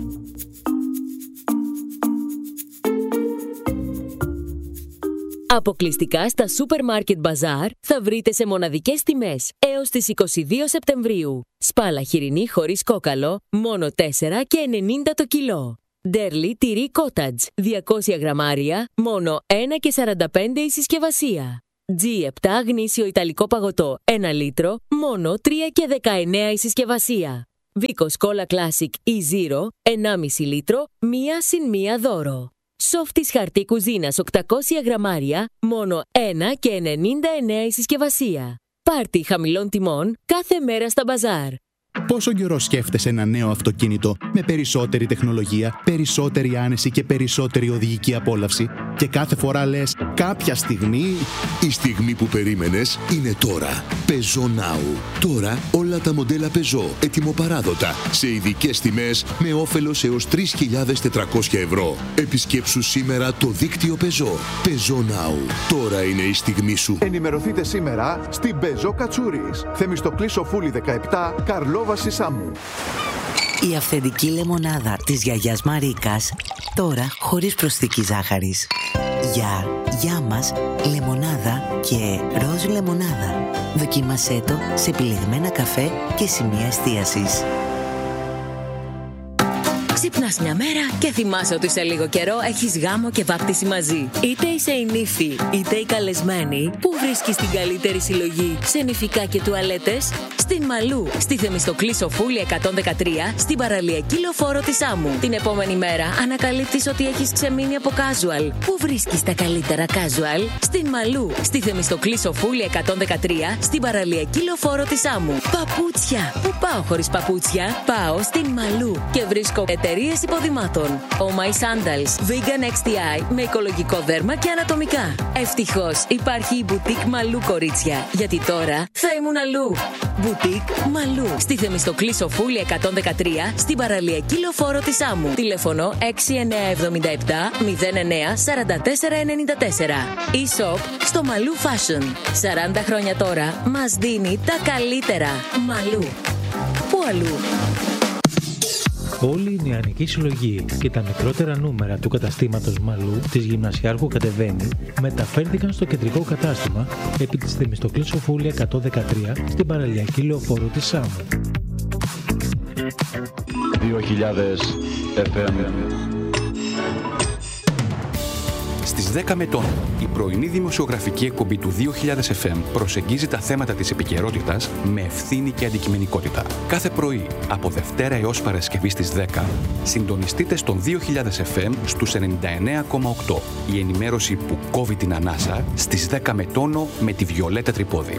Αποκλειστικά στα Supermarket Bazaar θα βρείτε σε μοναδικές τιμές έως τις είκοσι δύο Σεπτεμβρίου. Σπάλα χοιρινή χωρίς κόκαλο, μόνο τέσσερα και ενενήντα το κιλό. Ντέρλι τυρί Cottage, διακόσια γραμμάρια, μόνο ένα και σαράντα πέντε η συσκευασία. τζι επτά γνήσιο ιταλικό παγωτό, ένα λίτρο, μόνο τρία και δεκαεννέα η συσκευασία. Βίκος Cola Classic ή Zero, ενάμιση λίτρο, μία συν μία δώρο. Σόφτις χαρτί κουζίνας οκτακόσια γραμμάρια, μόνο ένα και ενενήντα εννέα η συσκευασία. Πάρτι χαμηλών τιμών κάθε μέρα στα μπαζάρ. Πόσο καιρό σκέφτεσαι ένα νέο αυτοκίνητο με περισσότερη τεχνολογία, περισσότερη άνεση και περισσότερη οδηγική απόλαυση και κάθε φορά λες κάποια στιγμή... Η στιγμή που περίμενες είναι τώρα. Peugeot Now. Τώρα όλα τα μοντέλα Peugeot ετοιμοπαράδοτα σε ειδικές τιμές με όφελος έως τρεις χιλιάδες τετρακόσια ευρώ. Επισκέψου σήμερα το δίκτυο Peugeot. Peugeot Now. Τώρα είναι η στιγμή σου. Ενημερωθείτε σήμερα στην Peugeot Κατσούρης. Θεμιστοκλή Σοφούλη δεκαεπτά, Καρλόβαση Σάμου. Η αυθεντική λεμονάδα της γιαγιάς Μαρίκας, τώρα χωρίς προσθήκη ζάχαρης. Για, για μας, λεμονάδα και ροζ λεμονάδα. Δοκίμασέ το σε επιλεγμένα καφέ και σημεία εστίασης. Ξυπνάς μια μέρα και θυμάσαι ότι σε λίγο καιρό έχεις γάμο και βάπτιση μαζί. Είτε είσαι η νύφη, είτε η καλεσμένη, που βρίσκεις την καλύτερη συλλογή σε νηφικά και τουαλέτες? Στην Μαλού, στη Θεμιστοκλή Σοφούλη εκατόν δεκατρία, στην παραλιακή λεωφόρο της Σάμου. Την επόμενη μέρα ανακαλύπτεις ότι έχεις ξεμείνει από casual. Πού βρίσκεις τα καλύτερα casual? Στην Μαλού, στη Θεμιστοκλή Σοφούλη εκατόν δεκατρία, στην παραλιακή λεωφόρο της Σάμου. Παπούτσια! Πού πάω χωρίς παπούτσια? Πάω στην Μαλού και βρίσκω εταιρείες υποδημάτων. Oh My Sandals, Vegan εξ τι άι με οικολογικό δέρμα και ανατομικά. Ευτυχώς υπάρχει η Boutique Μαλού, κορίτσια, γιατί τώρα θα ήμουν αλλού. Boutique Μαλού, στη Θεμιστοκλή Σοφούλη εκατόν δεκατρία, στην παραλιακή λεωφόρο της Σάμου. Τηλέφωνο έξι εννιά εβδομήντα επτά μηδέν εννιά σαράντα τέσσερα ενενήντα τέσσερα. E-shop στο Μαλού Fashion. σαράντα χρόνια τώρα μας δίνει τα καλύτερα. Μαλού. Πού αλλού? Όλη η νεανική συλλογή και τα μικρότερα νούμερα του καταστήματος Μαλού της Γυμνασιάρχου Κατεβαίνει μεταφέρθηκαν στο κεντρικό κατάστημα επί της Θεμιστοκλής Σοφούλη εκατόν δεκατρία στην παραλιακή λεωφόρο της Σάμου. δύο χιλιάδες εφ εμ. Στις δέκα μετών, η πρωινή δημοσιογραφική εκπομπή του δύο χιλιάδες εφ εμ προσεγγίζει τα θέματα της επικαιρότητας με ευθύνη και αντικειμενικότητα. Κάθε πρωί, από Δευτέρα έως Παρασκευή στις δέκα, συντονιστείτε στον δύο χιλιάδες εφ εμ στους ενενήντα εννέα κόμμα οκτώ. Η ενημέρωση που κόβει την ανάσα στις δέκα με τόνο με τη Βιολέτα Τρυπόδη.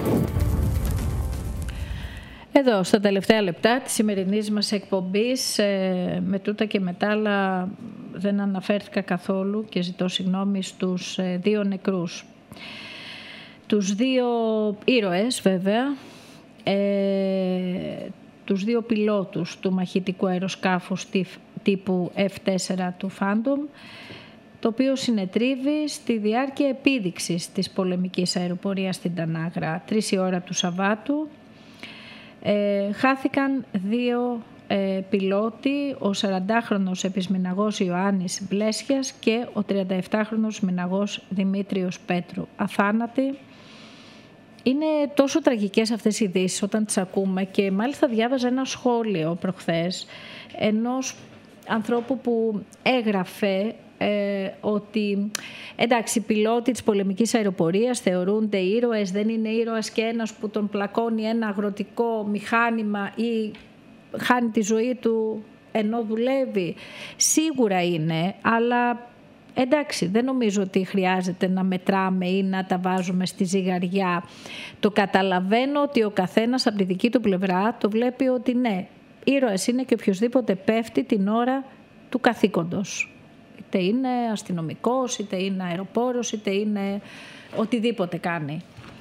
Εδώ, στα τελευταία λεπτά της σημερινής μας εκπομπής, ε, με τούτα και μετά, αλλά δεν αναφέρθηκα καθόλου και ζητώ συγγνώμη στους ε, δύο νεκρούς. Τους δύο ήρωες, βέβαια, ε, τους δύο πιλότους του μαχητικού αεροσκάφους τύπου εφ τέσσερα του Phantom, το οποίο συνετρίβει στη διάρκεια επίδειξης της πολεμικής αεροπορίας στην Τανάγρα, τρεις η ώρα του Σαββάτου. Ε, χάθηκαν δύο ε, πιλότοι, ο σαραντάχρονος επισμηναγός Ιωάννης Βλέσιας και ο τριανταεπτάχρονος μηναγός Δημήτριος Πέτρου. Αθάνατοι. Είναι τόσο τραγικές αυτές οι ειδήσεις όταν τις ακούμε, και μάλιστα διάβαζα ένα σχόλιο προχθές ενός ανθρώπου που έγραφε Ε, ότι εντάξει, οι πιλότοι της πολεμικής αεροπορίας θεωρούνται ήρωες, δεν είναι ήρωας και ένας που τον πλακώνει ένα αγροτικό μηχάνημα ή χάνει τη ζωή του ενώ δουλεύει. Σίγουρα είναι, αλλά εντάξει, δεν νομίζω ότι χρειάζεται να μετράμε ή να τα βάζουμε στη ζυγαριά. Το καταλαβαίνω ότι ο καθένας από τη δική του πλευρά το βλέπει ότι ναι, ήρωες είναι και οποιοσδήποτε πέφτει την ώρα του καθήκοντος. Είτε είναι αστυνομικός, είτε είναι αεροπόρος, είτε είναι οτιδήποτε κάνει.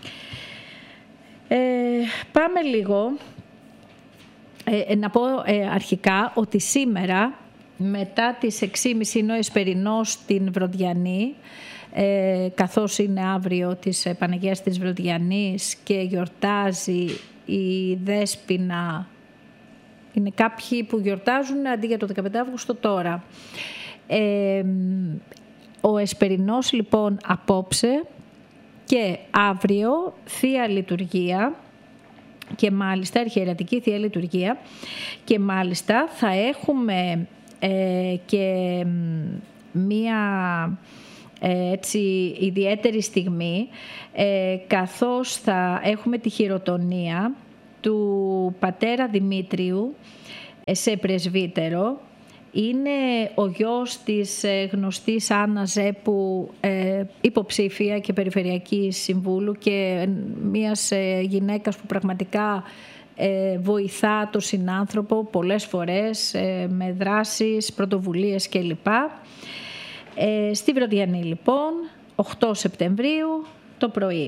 Ε, πάμε λίγο. Ε, να πω ε, αρχικά ότι σήμερα μετά τις έξι και μισή είναι ο Εσπερινός στην Βρωδιανή, ε, καθώς είναι αύριο της Παναγίας της Βρωδιανής και γιορτάζει η Δέσποινα. Είναι κάποιοι που γιορτάζουν αντί για το δεκαπέντε Αυγούστου τώρα. Ε, ο Εσπερινός λοιπόν απόψε και αύριο Θεία Λειτουργία και μάλιστα αρχιερατική Θεία Λειτουργία και μάλιστα θα έχουμε ε, και μία ε, έτσι ιδιαίτερη στιγμή ε, καθώς θα έχουμε τη χειροτονία του πατέρα Δημήτριου σε πρεσβύτερο. Είναι ο γιος της γνωστής Άννα Ζέπου, ε, υποψήφια και περιφερειακή συμβούλου και μιας ε, γυναίκας που πραγματικά ε, βοηθά τον συνάνθρωπο πολλές φορές ε, με δράσεις, πρωτοβουλίες κλπ. Ε, στη Βρωδιανή λοιπόν, οκτώ Σεπτεμβρίου το πρωί.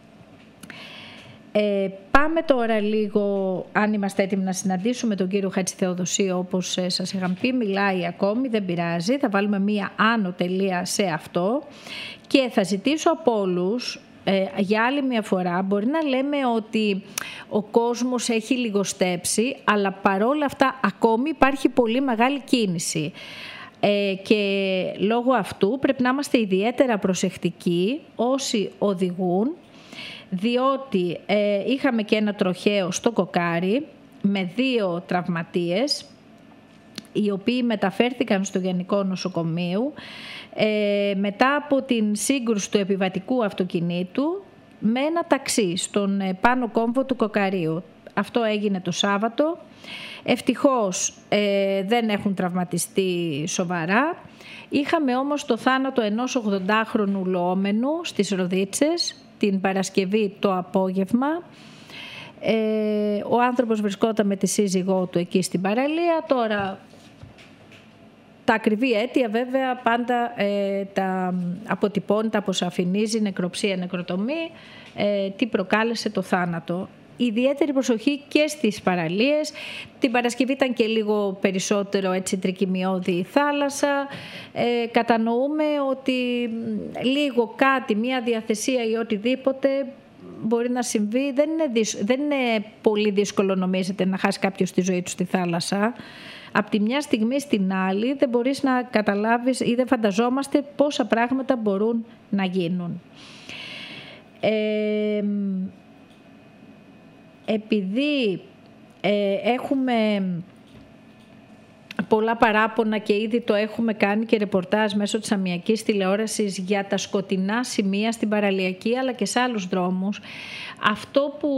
Ε, πάμε τώρα λίγο, αν είμαστε έτοιμοι να συναντήσουμε τον κύριο Χατζηθεοδοσίου, όπως ε, σας είχαν πει, μιλάει ακόμη, δεν πειράζει, θα βάλουμε μία άνω τελεία σε αυτό και θα ζητήσω από όλους, ε, για άλλη μια φορά, μπορεί να λέμε ότι ο κόσμος έχει λιγοστέψει, αλλά παρόλα αυτά ακόμη υπάρχει πολύ μεγάλη κίνηση. Ε, και λόγω αυτού πρέπει να είμαστε ιδιαίτερα προσεκτικοί όσοι οδηγούν, διότι ε, είχαμε και ένα τροχαίο στο Κοκάρι με δύο τραυματίες οι οποίοι μεταφέρθηκαν στο Γενικό Νοσοκομείο ε, μετά από την σύγκρουση του επιβατικού αυτοκινήτου με ένα ταξί στον ε, πάνω κόμβο του Κοκαρίου. Αυτό έγινε το Σάββατο. Ευτυχώς ε, δεν έχουν τραυματιστεί σοβαρά. Είχαμε όμως το θάνατο ενός ογδοντάχρονου λοόμενου στις Ροδίτσες την Παρασκευή το απόγευμα. Ε, ο άνθρωπος βρισκόταν με τη σύζυγό του εκεί στην παραλία. Τώρα τα ακριβή αίτια βέβαια πάντα ε, τα αποτυπώνει, τα αποσαφηνίζει, νεκροψία, νεκροτομή, ε, τι προκάλεσε το θάνατο. Ιδιαίτερη προσοχή και στις παραλίες. Την Παρασκευή ήταν και λίγο περισσότερο έτσι τρικυμιώδη η θάλασσα. Ε, κατανοούμε ότι λίγο κάτι, μια διαθεσία ή οτιδήποτε μπορεί να συμβεί. Δεν είναι, δύσκολο, δεν είναι πολύ δύσκολο νομίζετε να χάσει κάποιος τη ζωή του στη θάλασσα. Από τη μια στιγμή στην άλλη δεν μπορείς να καταλάβεις ή δεν φανταζόμαστε πόσα πράγματα μπορούν να γίνουν. Ε, Επειδή ε, έχουμε πολλά παράπονα και ήδη το έχουμε κάνει και ρεπορτάζ μέσω της αμιακής τηλεόρασης για τα σκοτεινά σημεία στην παραλιακή αλλά και σε άλλους δρόμους, αυτό που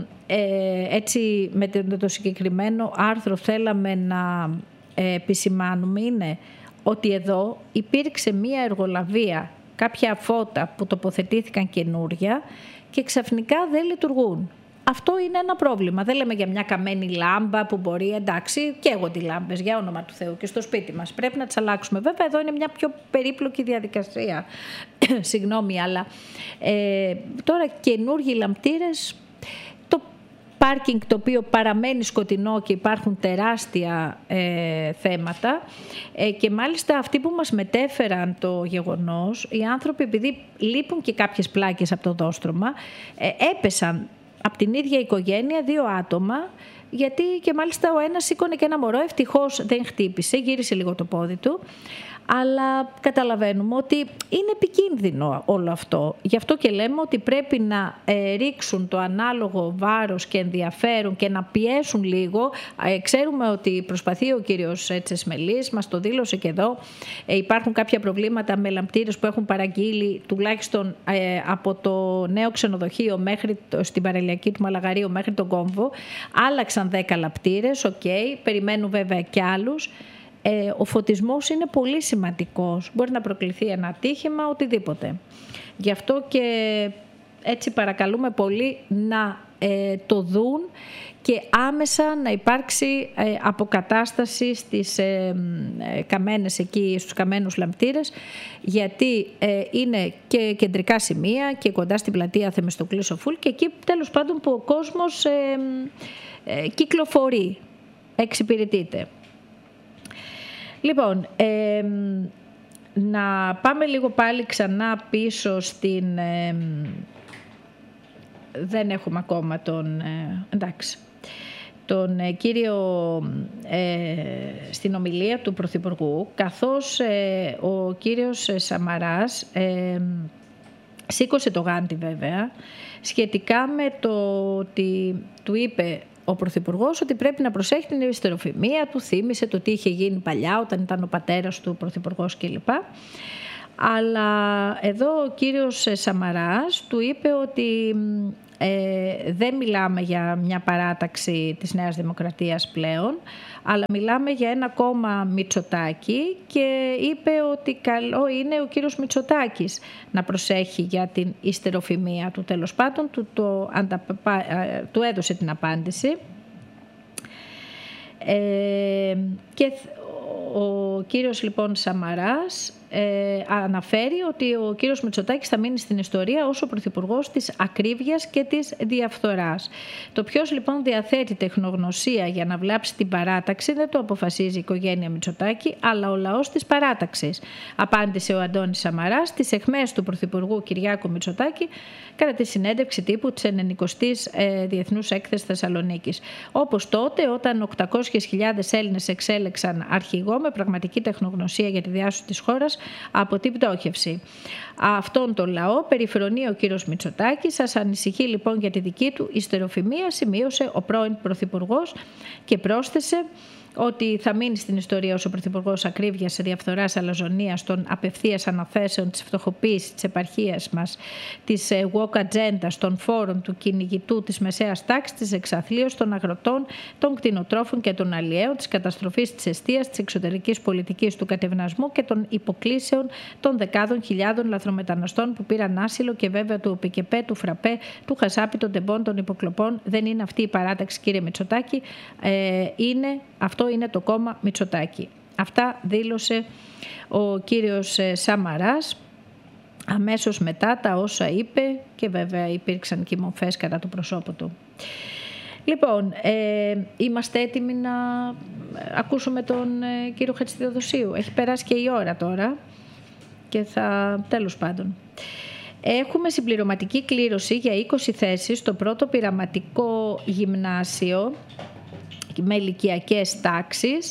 ε, έτσι με το συγκεκριμένο άρθρο θέλαμε να ε, επισημάνουμε είναι ότι εδώ υπήρξε μία εργολαβία, κάποια φώτα που τοποθετήθηκαν καινούρια και ξαφνικά δεν λειτουργούν. Αυτό είναι ένα πρόβλημα. Δεν λέμε για μια καμένη λάμπα που μπορεί, εντάξει, καίγονται οι λάμπες, για όνομα του Θεού, και στο σπίτι μας. Πρέπει να τις αλλάξουμε. Βέβαια, εδώ είναι μια πιο περίπλοκη διαδικασία. Συγγνώμη, αλλά ε, τώρα καινούργιοι λαμπτήρες, το πάρκινγκ το οποίο παραμένει σκοτεινό και υπάρχουν τεράστια ε, θέματα ε, και μάλιστα αυτοί που μας μετέφεραν το γεγονός, οι άνθρωποι, επειδή λείπουν και κάποιες πλάκες από το δόστρωμα, ε, έπεσαν από την ίδια οικογένεια δύο άτομα, γιατί και μάλιστα ο ένας σήκωνε και ένα μωρό, ευτυχώς δεν χτύπησε, γύρισε λίγο το πόδι του, αλλά καταλαβαίνουμε ότι είναι επικίνδυνο όλο αυτό. Γι' αυτό και λέμε ότι πρέπει να ε, ρίξουν το ανάλογο βάρος και ενδιαφέρον και να πιέσουν λίγο. Ε, ξέρουμε ότι προσπαθεί ο κύριος Τσεσμελής, μας το δήλωσε και εδώ. Ε, υπάρχουν κάποια προβλήματα με λαμπτήρες που έχουν παραγγείλει τουλάχιστον ε, από το νέο ξενοδοχείο μέχρι το, στην παραλιακή του Μαλαγαρίου μέχρι τον Κόμβο. Άλλαξαν δέκα λαμπτήρες, οκ, okay, περιμένουν βέβαια και άλλους. Ε, ο φωτισμός είναι πολύ σημαντικός. Μπορεί να προκληθεί ένα ατύχημα, οτιδήποτε. Γι' αυτό και έτσι παρακαλούμε πολύ να ε, το δουν και άμεσα να υπάρξει ε, αποκατάσταση στις ε, ε, καμένες εκεί, στους καμένους λαμπτήρες, γιατί ε, είναι και κεντρικά σημεία και κοντά στην πλατεία Θεμιστοκλή Σοφούλ και εκεί τέλος πάντων που ο κόσμος ε, ε, κυκλοφορεί, εξυπηρετείται. Λοιπόν, ε, να πάμε λίγο πάλι ξανά πίσω στην... Ε, δεν έχουμε ακόμα τον... Ε, εντάξει. τον ε, κύριο ε, στην ομιλία του Πρωθυπουργού, καθώς ε, ο κύριος Σαμαράς ε, σήκωσε το γάντι βέβαια, σχετικά με το ότι του είπε ο Πρωθυπουργός ότι πρέπει να προσέχει την ιστεροφημία του, θύμισε το τι είχε γίνει παλιά όταν ήταν ο πατέρας του Πρωθυπουργός κλπ. Αλλά εδώ ο κύριος Σαμαράς του είπε ότι ε, δεν μιλάμε για μια παράταξη της Νέας Δημοκρατίας πλέον, αλλά μιλάμε για ένα κόμμα Μητσοτάκη, και είπε ότι καλό είναι ο κύριος Μητσοτάκης να προσέχει για την ιστεροφημία του. Τέλος πάντων, του, το, ανταπα, του έδωσε την απάντηση. Ε, και ο κύριος λοιπόν Σαμαράς ε, αναφέρει ότι ο κύριος Μητσοτάκης θα μείνει στην ιστορία ως ο πρωθυπουργός της ακρίβειας και της διαφθοράς. Το ποιος λοιπόν διαθέτει τεχνογνωσία για να βλάψει την παράταξη δεν το αποφασίζει η οικογένεια Μητσοτάκη, αλλά ο λαός της παράταξης, απάντησε ο Αντώνης Σαμαράς στις αιχμές του πρωθυπουργού Κυριάκου Μητσοτάκη κατά τη συνέντευξη τύπου της ενενηκοστής ε, Διεθνούς Έκθεσης Θεσσαλονίκης. Όπως τότε, όταν οκτακόσιες χιλιάδες Έλληνες εξέλεξαν αρχηγό με πραγματική τεχνογνωσία για τη διάσωση της χώρας από την πτώχευση. Αυτόν τον λαό περιφρονεί ο κύριος Μητσοτάκης. Σας ανησυχεί λοιπόν για τη δική του ιστεροφημία, σημείωσε ο πρώην πρωθυπουργός και πρόσθεσε ότι θα μείνει στην ιστορία ως ο πρωθυπουργός ακρίβειας, διαφθοράς, αλαζονίας, των απευθείας αναθέσεων, της φτωχοποίησης της επαρχίας μας, της woke agenda, των φόρων, του κυνηγητού, της μεσαίας τάξης, της εξαθλίωσης των αγροτών, των κτηνοτρόφων και των αλλιέων, της καταστροφής της εστίας, της εξωτερικής πολιτικής, του κατευνασμού και των υποκλήσεων των δεκάδων χιλιάδων λαθρομεταναστών που πήραν άσυλο, και βέβαια του ΟΠΚΕΠΕ, του ΦΡΑΠΕ, του Χασάπη, των τεμπών, των υποκλοπών. Δεν είναι αυτή η παράταξη, κύριε Μητσοτάκη. Ε, είναι αυτό. Είναι το κόμμα Μητσοτάκη. Αυτά δήλωσε ο κύριος Σαμαράς αμέσως μετά τα όσα είπε, και βέβαια υπήρξαν και μορφές κατά του προσώπου του. Λοιπόν, ε, είμαστε έτοιμοι να ακούσουμε τον ε, κύριο Χατζηθεοδοσίου. Έχει περάσει και η ώρα τώρα και θα, τέλος πάντων. Έχουμε συμπληρωματική κλήρωση για είκοσι θέσεις στο πρώτο πειραματικό γυμνάσιο με ηλικιακές τάξεις,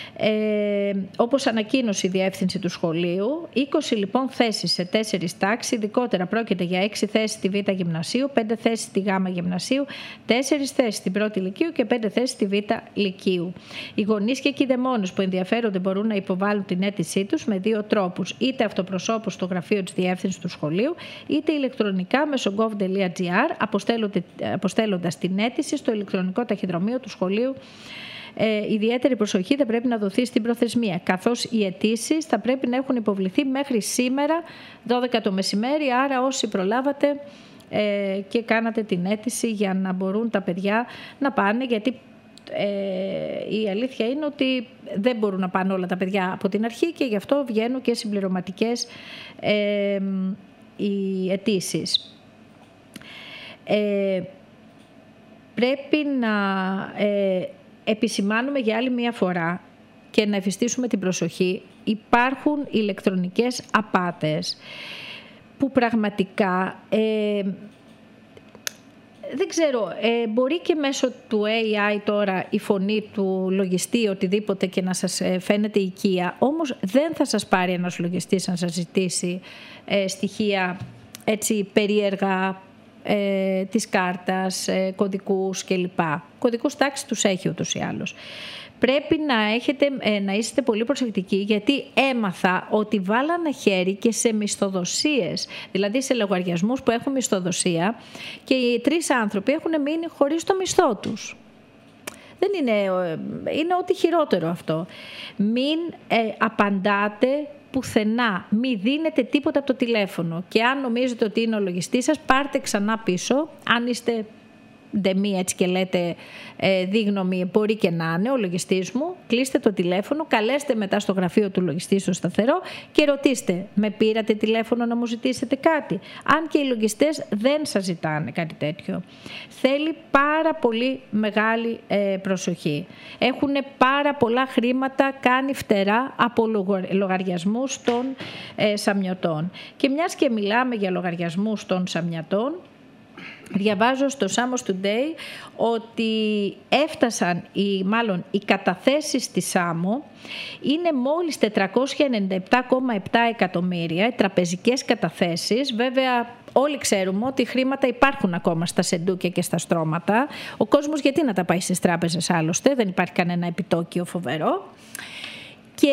ε, όπως ανακοίνωσε η διεύθυνση του σχολείου. είκοσι λοιπόν θέσεις σε τέσσερις τάξεις, ειδικότερα πρόκειται για έξι θέσεις στη Β' Γυμνασίου, πέντε θέσεις στη Γ' Γυμνασίου, τέσσερις θέσεις στην Πρώτη Λυκείου και πέντε θέσεις στη Β' Λυκείου. Οι γονείς και οι κηδεμόνες που ενδιαφέρονται μπορούν να υποβάλουν την αίτησή τους με δύο τρόπους, είτε αυτοπροσώπους στο γραφείο της διεύθυνσης του σχολείου, είτε ηλεκτρονικά μέσω gov.gr, αποστέλλοντας την αίτηση στο ηλεκτρονικό ταχυδρομείο του σχολείου. Ε, ιδιαίτερη προσοχή θα πρέπει να δοθεί στην προθεσμία, καθώς οι αιτήσεις θα πρέπει να έχουν υποβληθεί μέχρι σήμερα δώδεκα το μεσημέρι, άρα όσοι προλάβατε ε, και κάνατε την αίτηση για να μπορούν τα παιδιά να πάνε, γιατί ε, η αλήθεια είναι ότι δεν μπορούν να πάνε όλα τα παιδιά από την αρχή, και γι' αυτό βγαίνουν και συμπληρωματικές ε, οι αιτήσεις. Ε, πρέπει να ε, επισημάνουμε για άλλη μία φορά και να εφιστήσουμε την προσοχή. Υπάρχουν ηλεκτρονικές απάτες που πραγματικά ε, δεν ξέρω, ε, μπορεί και μέσω του έι άι τώρα η φωνή του λογιστή οτιδήποτε και να σας φαίνεται οικία, όμως δεν θα σας πάρει ένας λογιστής να σας ζητήσει ε, στοιχεία έτσι περίεργα ε, της κάρτας, ε, κωδικούς κλπ. Κωδικούς τάξης τους έχει ούτως ή άλλως. Πρέπει να, έχετε, ε, να είστε πολύ προσεκτικοί, γιατί έμαθα ότι βάλανε χέρι και σε μισθοδοσίες, δηλαδή σε λογαριασμούς που έχουν μισθοδοσία, και οι τρεις άνθρωποι έχουν μείνει χωρίς το μισθό τους. Δεν είναι, είναι ό,τι χειρότερο αυτό. Μην ε, απαντάτε πουθενά, μην δίνετε τίποτα από το τηλέφωνο, και αν νομίζετε ότι είναι ο λογιστής σας, πάρτε ξανά πίσω, αν είστε ντεμή έτσι και λέτε ε, δίγνωμη, μπορεί και να είναι ο λογιστής μου, κλείστε το τηλέφωνο, καλέστε μετά στο γραφείο του λογιστή στο σταθερό και ρωτήστε, με πήρατε τηλέφωνο να μου ζητήσετε κάτι? Αν και οι λογιστές δεν σας ζητάνε κάτι τέτοιο. Θέλει πάρα πολύ μεγάλη ε, προσοχή. Έχουν πάρα πολλά χρήματα κάνει φτερά από λογαριασμούς των ε, σαμιωτών. Και μιας και μιλάμε για λογαριασμούς των σαμιωτών, διαβάζω στο Samos Today ότι έφτασαν, οι, μάλλον οι καταθέσεις της Σάμο είναι μόλις τετρακόσια ενενήντα επτά κόμμα επτά εκατομμύρια, οι τραπεζικές καταθέσεις. Βέβαια όλοι ξέρουμε ότι χρήματα υπάρχουν ακόμα στα σεντούκια και στα στρώματα. Ο κόσμος γιατί να τα πάει στις τράπεζες άλλωστε, δεν υπάρχει κανένα επιτόκιο φοβερό. Και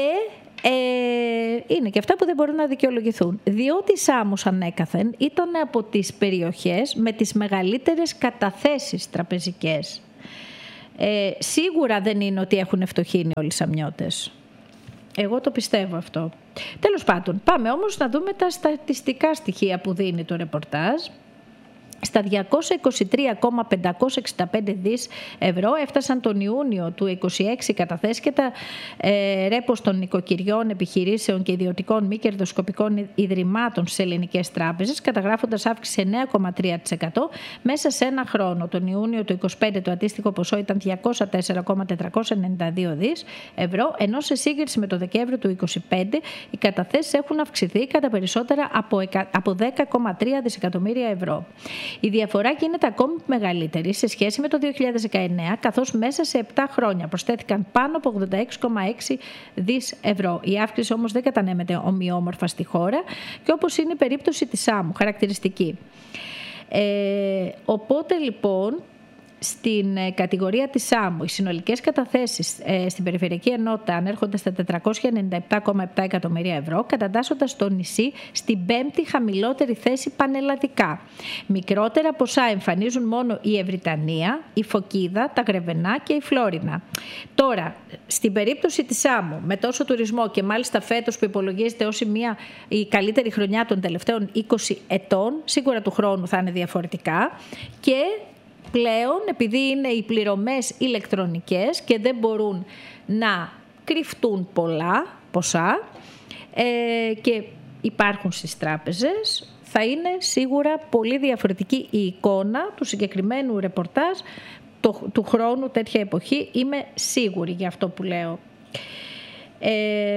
Ε, είναι και αυτά που δεν μπορούν να δικαιολογηθούν. Διότι η Σάμος ανέκαθεν ήταν από τις περιοχές με τις μεγαλύτερες καταθέσεις τραπεζικές. Ε, σίγουρα δεν είναι ότι έχουν φτωχύνει όλοι οι σαμιώτες. Εγώ το πιστεύω αυτό. Τέλος πάντων, πάμε όμως να δούμε τα στατιστικά στοιχεία που δίνει το ρεπορτάζ. Στα διακόσια είκοσι τρία κόμμα πεντακόσια εξήντα πέντε δις ευρώ έφτασαν τον Ιούνιο του είκοσι έξι καταθέσεις και τα ε, ρέπος των νοικοκυριών, επιχειρήσεων και ιδιωτικών μη κερδοσκοπικών ιδρυμάτων στις ελληνικές τράπεζες, καταγράφοντας αύξηση εννέα κόμμα τρία τοις εκατό μέσα σε ένα χρόνο. Τον Ιούνιο του είκοσι πέντε το αντίστοιχο ποσό ήταν διακόσια τέσσερα κόμμα τετρακόσια ενενήντα δύο δις ευρώ, ενώ σε σύγκριση με το Δεκέμβριο του είκοσι πέντε οι καταθέσεις έχουν αυξηθεί κατά περισσότερα από δέκα κόμμα τρία δισεκατομμύρια ευρώ. Η διαφορά γίνεται ακόμη μεγαλύτερη σε σχέση με το δύο χιλιάδες δεκαεννέα, καθώς μέσα σε επτά χρόνια προσθέθηκαν πάνω από ογδόντα έξι κόμμα έξι δις ευρώ. Η αύξηση όμως δεν κατανέμεται ομοιόμορφα στη χώρα και όπως είναι η περίπτωση της Σάμου, χαρακτηριστική. Ε, οπότε λοιπόν, στην κατηγορία της Σάμου, οι συνολικές καταθέσεις ε, στην περιφερειακή ενότητα ανέρχονται στα τετρακόσια ενενήντα επτά κόμμα επτά εκατομμύρια ευρώ, κατατάσσοντας το νησί στην πέμπτη χαμηλότερη θέση πανελλαδικά. Μικρότερα ποσά εμφανίζουν μόνο η Ευρυτανία, η Φωκίδα, τα Γρεβενά και η Φλόρινα. Τώρα, στην περίπτωση της Σάμου, με τόσο τουρισμό και μάλιστα φέτος που υπολογίζεται ως μια, η καλύτερη χρονιά των τελευταίων είκοσι ετών, σίγουρα του χρόνου θα είναι διαφορετικά και πλέον, επειδή είναι οι πληρωμές ηλεκτρονικές και δεν μπορούν να κρυφτούν πολλά ποσά ε, και υπάρχουν στις τράπεζες, θα είναι σίγουρα πολύ διαφορετική η εικόνα του συγκεκριμένου ρεπορτάζ το, του χρόνου τέτοια εποχή. Είμαι σίγουρη για αυτό που λέω. Ε,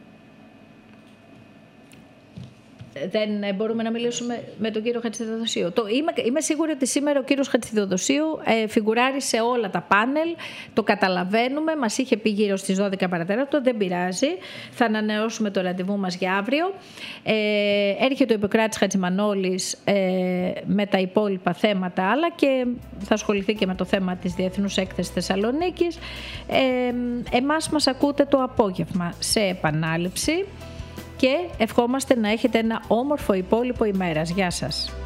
δεν μπορούμε να μιλήσουμε με τον κύριο Χατζηθεοδοσίου. Το, είμαι, είμαι σίγουρη ότι σήμερα ο κύριος Χατζηθεοδοσίου ε, φιγουράρει σε όλα τα πάνελ, το καταλαβαίνουμε, μας είχε πει γύρω στις δώδεκα παρατέταρτο, δεν πειράζει, θα ανανεώσουμε το ραντεβού μας για αύριο. Ε, έρχεται ο Ιπποκράτης Χατζημανόλης ε, με τα υπόλοιπα θέματα άλλα και θα ασχοληθεί και με το θέμα της Διεθνούς Έκθεσης Θεσσαλονίκης. Ε, εμάς μας ακούτε το απόγευμα σε επανάληψη και ευχόμαστε να έχετε ένα όμορφο υπόλοιπο ημέρας. Γεια σας.